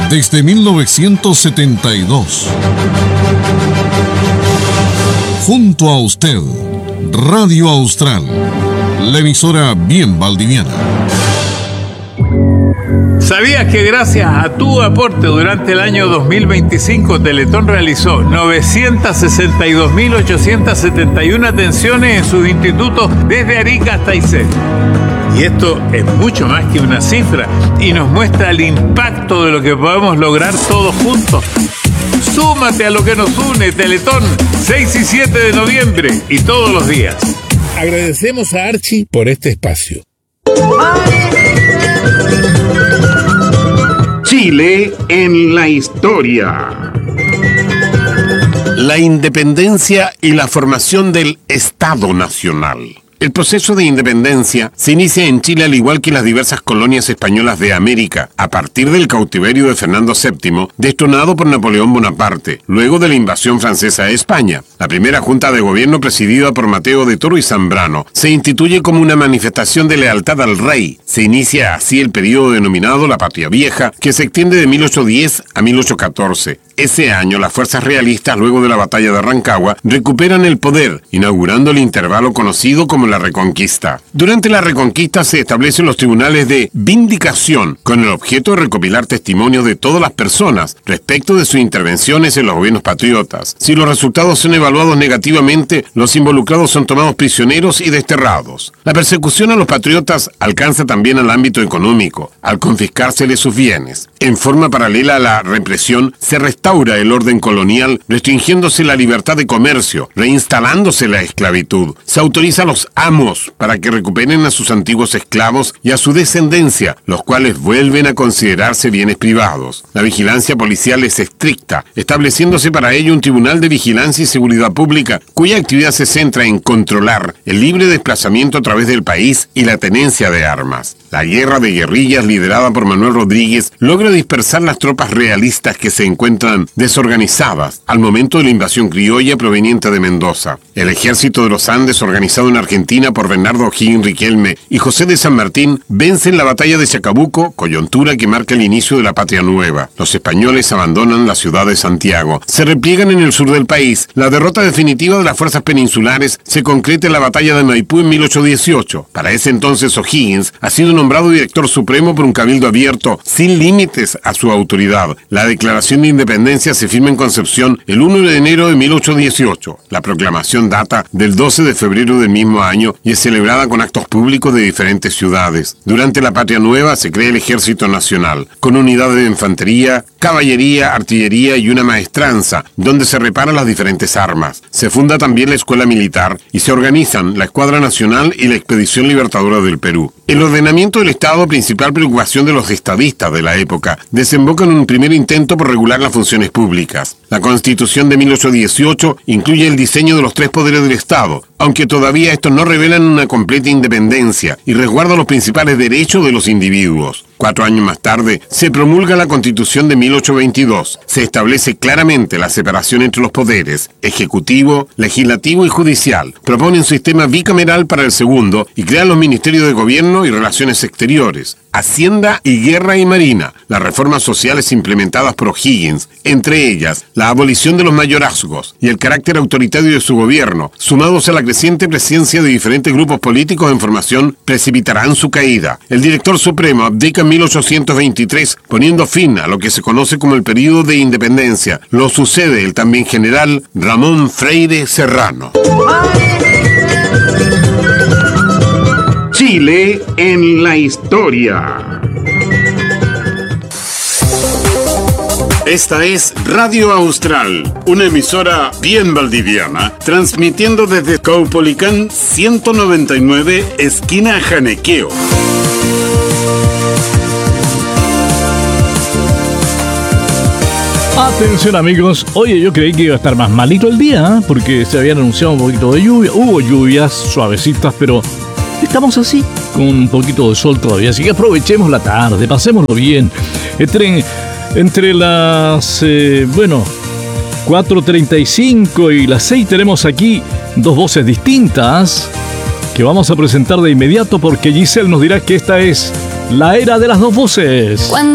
Desde 1972. Junto a usted, Radio Austral, la emisora bien valdiviana. ¿Sabías que gracias a tu aporte durante el año 2025 Teletón realizó 962.871 atenciones en sus institutos desde Arica hasta Aysén? Y esto es mucho más que una cifra y nos muestra el impacto de lo que podemos lograr todos juntos. Súmate a lo que nos une, Teletón, 6 y 7 de noviembre y todos los días. Agradecemos a Archie por este espacio. Chile en la historia. La independencia y la formación del Estado Nacional. El proceso de independencia se inicia en Chile al igual que las diversas colonias españolas de América, a partir del cautiverio de Fernando VII, destronado por Napoleón Bonaparte, luego de la invasión francesa a España. La primera junta de gobierno, presidida por Mateo de Toro y Zambrano, se instituye como una manifestación de lealtad al rey. Se inicia así el periodo denominado la Patria Vieja, que se extiende de 1810 a 1814. Ese año, las fuerzas realistas, luego de la batalla de Rancagua, recuperan el poder, inaugurando el intervalo conocido como la Reconquista. Durante la Reconquista se establecen los tribunales de vindicación, con el objeto de recopilar testimonios de todas las personas respecto de sus intervenciones en los gobiernos patriotas. Si los resultados son evaluados negativamente, los involucrados son tomados prisioneros y desterrados. La persecución a los patriotas alcanza también al ámbito económico, al confiscárseles sus bienes. En forma paralela a la represión, se restaura el orden colonial, restringiéndose la libertad de comercio, reinstalándose la esclavitud. Se autoriza a los amos para que recuperen a sus antiguos esclavos y a su descendencia, los cuales vuelven a considerarse bienes privados. La vigilancia policial es estricta, estableciéndose para ello un tribunal de vigilancia y seguridad pública, cuya actividad se centra en controlar el libre desplazamiento a través del país y la tenencia de armas. La guerra de guerrillas liderada por Manuel Rodríguez logra dispersar las tropas realistas que se encuentran desorganizadas al momento de la invasión criolla proveniente de Mendoza. El ejército de los Andes, organizado en Argentina por Bernardo O'Higgins Riquelme y José de San Martín, vence en la batalla de Chacabuco, coyuntura que marca el inicio de la Patria Nueva. Los españoles abandonan la ciudad de Santiago. Se repliegan en el sur del país. La derrota definitiva de las fuerzas peninsulares se concreta en la batalla de Maipú en 1818. Para ese entonces O'Higgins ha sido nombrado director supremo por un cabildo abierto, sin límites a su autoridad. La declaración de independencia se firma en Concepción el 1 de enero de 1818. La proclamación data del 12 de febrero del mismo año y es celebrada con actos públicos de diferentes ciudades. Durante la Patria Nueva se crea el Ejército Nacional, con unidades de infantería, caballería, artillería y una maestranza, donde se reparan las diferentes armas. Se funda también la Escuela Militar y se organizan la Escuadra Nacional y la Expedición Libertadora del Perú. El ordenamiento del Estado, principal preocupación de los estadistas de la época, desemboca en un primer intento por regular las funciones públicas. La Constitución de 1818 incluye el diseño de los tres poderes del Estado, aunque todavía estos no revelan una completa independencia y resguarda los principales derechos de los individuos. 4 años más tarde, se promulga la Constitución de 1822. Se establece claramente la separación entre los poderes, ejecutivo, legislativo y judicial. Propone un sistema bicameral para el segundo y crea los ministerios de Gobierno y Relaciones Exteriores, Hacienda y Guerra y Marina, las reformas sociales implementadas por O'Higgins, entre ellas la abolición de los mayorazgos y el carácter autoritario de su gobierno, sumados a la creciente presencia de diferentes grupos políticos en formación, precipitarán su caída. El director supremo abdica en 1823, poniendo fin a lo que se conoce como el período de independencia. Lo sucede el también general Ramón Freire Serrano. Chile en la historia. Esta es Radio Austral, una emisora bien valdiviana, transmitiendo desde Caupolicán 199, esquina Janequeo. Atención amigos, oye, yo creí que iba a estar más malito el día, porque se habían anunciado un poquito de lluvia. Hubo lluvias suavecitas, pero estamos así, con un poquito de sol todavía, así que aprovechemos la tarde, pasémoslo bien. Entre las, 4:35 y las 6 tenemos aquí dos voces distintas que vamos a presentar de inmediato porque Giselle nos dirá que esta es la era de las dos voces. Cuando